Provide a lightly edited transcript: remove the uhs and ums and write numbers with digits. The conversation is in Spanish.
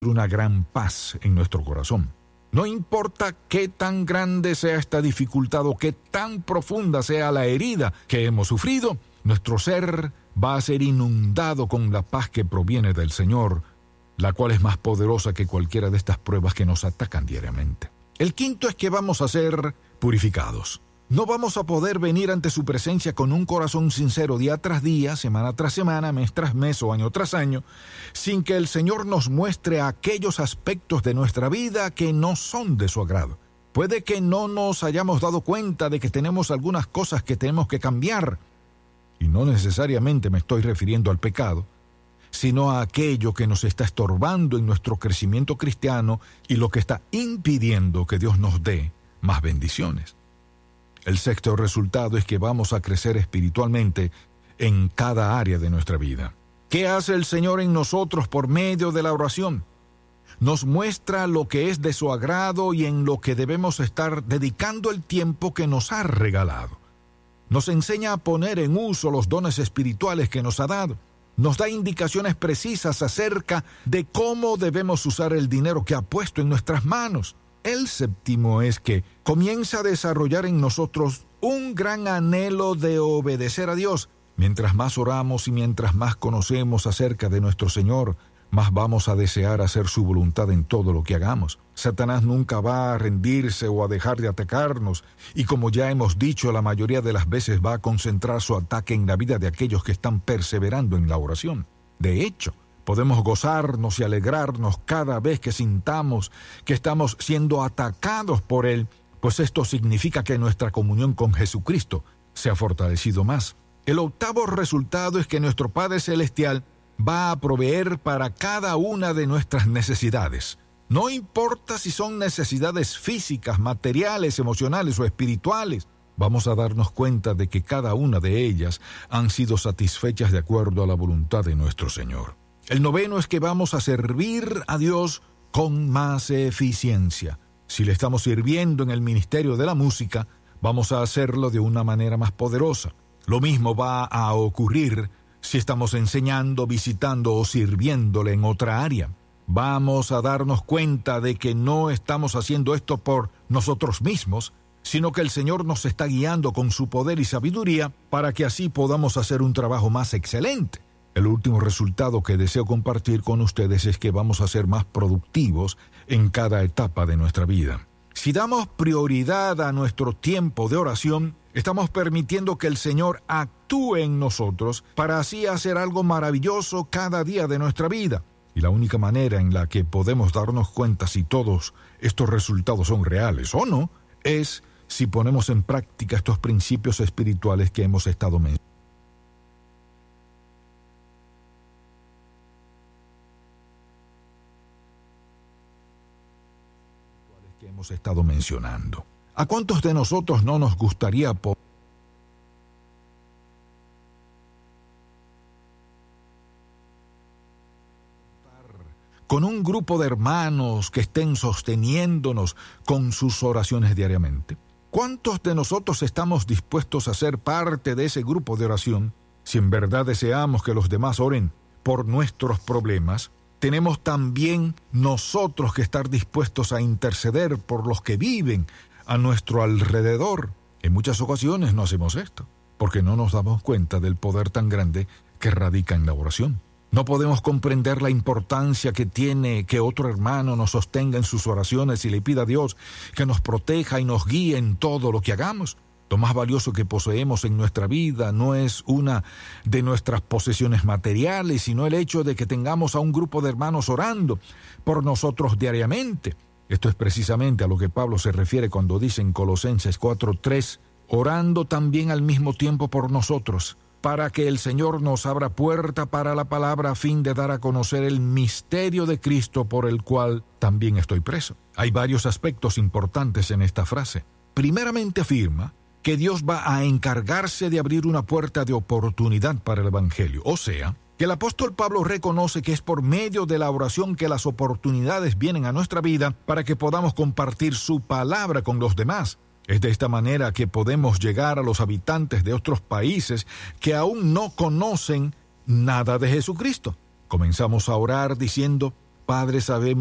una gran paz en nuestro corazón. No importa qué tan grande sea esta dificultad o qué tan profunda sea la herida que hemos sufrido, nuestro ser va a ser inundado con la paz que proviene del Señor, la cual es más poderosa que cualquiera de estas pruebas que nos atacan diariamente. El quinto es que vamos a ser purificados. No vamos a poder venir ante su presencia con un corazón sincero día tras día, semana tras semana, mes tras mes o año tras año, sin que el Señor nos muestre aquellos aspectos de nuestra vida que no son de su agrado. Puede que no nos hayamos dado cuenta de que tenemos algunas cosas que tenemos que cambiar, y no necesariamente me estoy refiriendo al pecado, sino a aquello que nos está estorbando en nuestro crecimiento cristiano y lo que está impidiendo que Dios nos dé más bendiciones. El sexto resultado es que vamos a crecer espiritualmente en cada área de nuestra vida. ¿Qué hace el Señor en nosotros por medio de la oración? Nos muestra lo que es de su agrado y en lo que debemos estar dedicando el tiempo que nos ha regalado. Nos enseña a poner en uso los dones espirituales que nos ha dado. Nos da indicaciones precisas acerca de cómo debemos usar el dinero que ha puesto en nuestras manos. El séptimo es que comienza a desarrollar en nosotros un gran anhelo de obedecer a Dios. Mientras más oramos y mientras más conocemos acerca de nuestro Señor, más vamos a desear hacer su voluntad en todo lo que hagamos. Satanás nunca va a rendirse o a dejar de atacarnos, y como ya hemos dicho, la mayoría de las veces va a concentrar su ataque en la vida de aquellos que están perseverando en la oración. De hecho, podemos gozarnos y alegrarnos cada vez que sintamos que estamos siendo atacados por Él, pues esto significa que nuestra comunión con Jesucristo se ha fortalecido más. El octavo resultado es que nuestro Padre Celestial va a proveer para cada una de nuestras necesidades. No importa si son necesidades físicas, materiales, emocionales o espirituales, vamos a darnos cuenta de que cada una de ellas han sido satisfechas de acuerdo a la voluntad de nuestro Señor. El noveno es que vamos a servir a Dios con más eficiencia. Si le estamos sirviendo en el ministerio de la música, vamos a hacerlo de una manera más poderosa. Lo mismo va a ocurrir si estamos enseñando, visitando o sirviéndole en otra área. Vamos a darnos cuenta de que no estamos haciendo esto por nosotros mismos, sino que el Señor nos está guiando con su poder y sabiduría para que así podamos hacer un trabajo más excelente. El último resultado que deseo compartir con ustedes es que vamos a ser más productivos en cada etapa de nuestra vida. Si damos prioridad a nuestro tiempo de oración, estamos permitiendo que el Señor actúe en nosotros para así hacer algo maravilloso cada día de nuestra vida. Y la única manera en la que podemos darnos cuenta si todos estos resultados son reales o no, es si ponemos en práctica estos principios espirituales que hemos estado mencionando. ¿A cuántos de nosotros no nos gustaría con un grupo de hermanos que estén sosteniéndonos con sus oraciones diariamente? ¿Cuántos de nosotros estamos dispuestos a ser parte de ese grupo de oración si en verdad deseamos que los demás oren por nuestros problemas? Tenemos también nosotros que estar dispuestos a interceder por los que viven a nuestro alrededor. En muchas ocasiones no hacemos esto, porque no nos damos cuenta del poder tan grande que radica en la oración. No podemos comprender la importancia que tiene que otro hermano nos sostenga en sus oraciones y le pida a Dios que nos proteja y nos guíe en todo lo que hagamos. Lo más valioso que poseemos en nuestra vida no es una de nuestras posesiones materiales, sino el hecho de que tengamos a un grupo de hermanos orando por nosotros diariamente. Esto es precisamente a lo que Pablo se refiere cuando dice en Colosenses 4:3, orando también al mismo tiempo por nosotros, para que el Señor nos abra puerta para la palabra a fin de dar a conocer el misterio de Cristo por el cual también estoy preso. Hay varios aspectos importantes en esta frase. Primeramente afirma que Dios va a encargarse de abrir una puerta de oportunidad para el Evangelio. O sea, que el apóstol Pablo reconoce que es por medio de la oración que las oportunidades vienen a nuestra vida para que podamos compartir su palabra con los demás. Es de esta manera que podemos llegar a los habitantes de otros países que aún no conocen nada de Jesucristo. Comenzamos a orar diciendo: padres sabemos